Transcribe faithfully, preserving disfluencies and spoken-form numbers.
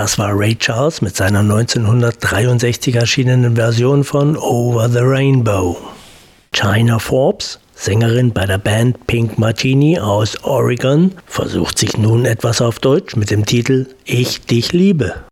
Das war Ray Charles mit seiner neunzehnhundertdreiundsechzig erschienenen Version von Over the Rainbow. China Forbes, Sängerin bei der Band Pink Martini aus Oregon, versucht sich nun etwas auf Deutsch mit dem Titel Ich dich liebe.